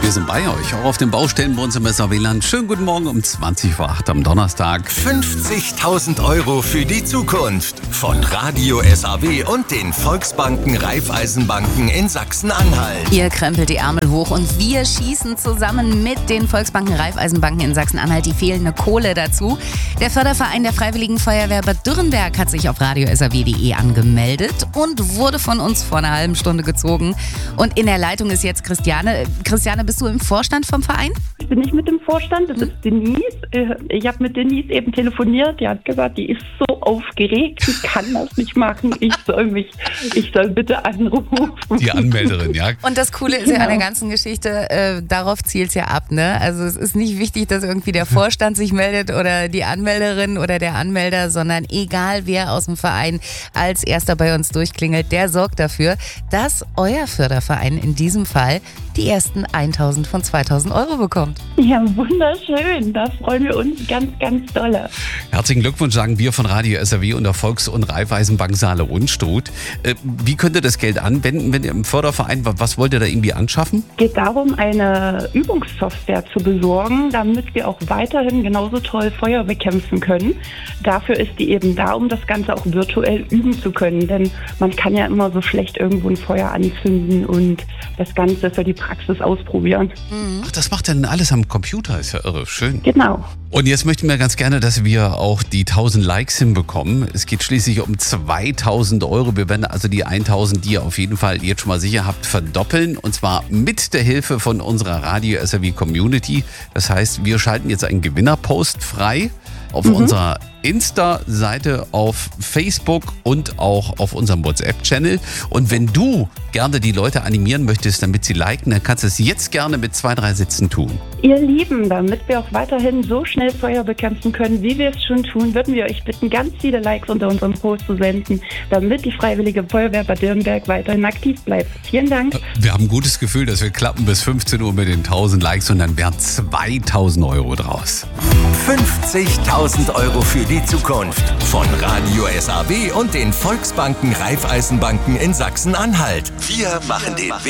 Wir sind bei euch, auch auf den Baustellen bei uns im SAW-Land. Schönen guten Morgen um 20:08 am Donnerstag. 50.000 € für die Zukunft von Radio SAW und den Volksbanken Raiffeisenbanken in Sachsen-Anhalt. Ihr krempelt die Ärmel hoch und wir schießen zusammen mit den Volksbanken Raiffeisenbanken in Sachsen-Anhalt die fehlende Kohle dazu. Der Förderverein der Freiwilligen Feuerwehr Bad Dürrenberg hat sich auf radiosaw.de angemeldet und wurde von uns vor einer halben Stunde gezogen. Und in der Leitung ist jetzt Christiane. Christiane, bist du im Vorstand vom Verein? Ich bin nicht mit dem Vorstand, das ist Denise. Ich habe mit Denise eben telefoniert. Die hat gesagt, die ist so aufgeregt, die kann das nicht machen. Ich soll bitte anrufen. Die Anmelderin, ja. Und das Coole ist ja an der ganzen Geschichte, darauf zielt es ja ab, ne? Also es ist nicht wichtig, dass irgendwie der Vorstand sich meldet oder die Anmelderin oder der Anmelder, sondern egal wer aus dem Verein als erster bei uns durchklingelt, der sorgt dafür, dass euer Förderverein in diesem Fall die ersten 1.000 von 2.000 € bekommt. Ja, wunderschön. Da freuen wir uns ganz, ganz doll. Herzlichen Glückwunsch, sagen wir von Radio SAW und der Volks- und Raiffeisenbank Saale-Unstrut. Wie könnt ihr das Geld anwenden, wenn ihr im Förderverein, was wollt ihr da irgendwie anschaffen? Es geht darum, eine Übungssoftware zu besorgen, damit wir auch weiterhin genauso toll Feuer bekämpfen können. Dafür ist die eben da, um das Ganze auch virtuell üben zu können. Denn man kann ja immer so schlecht irgendwo ein Feuer anzünden und das Ganze für die Praxis ausprobieren. Ach, das macht ihr dann alles am Computer, ist ja irre, schön. Genau. Und jetzt möchten wir ganz gerne, dass wir auch die 1.000 Likes hinbekommen. Es geht schließlich um 2.000 €. Wir werden also die 1.000, die ihr auf jeden Fall jetzt schon mal sicher habt, verdoppeln. Und zwar mit der Hilfe von unserer Radio SAW Community. Das heißt, wir schalten jetzt einen Gewinnerpost frei auf unserer Insta-Seite, auf Facebook und auch auf unserem WhatsApp-Channel. Und wenn du gerne die Leute animieren möchtest, damit sie liken, dann kannst du es jetzt gerne mit 2, 3 Sätzen tun. Ihr Lieben, damit wir auch weiterhin so schnell Feuer bekämpfen können, wie wir es schon tun, würden wir euch bitten, ganz viele Likes unter unserem Post zu senden, damit die Freiwillige Feuerwehr Bad Dürrenberg weiterhin aktiv bleibt. Vielen Dank. Wir haben ein gutes Gefühl, dass wir klappen bis 15 Uhr mit den 1.000 Likes und dann wären 2.000 € draus. 50.000 € für die Zukunft von Radio SAW und den Volksbanken Raiffeisenbanken in Sachsen-Anhalt. Wir machen den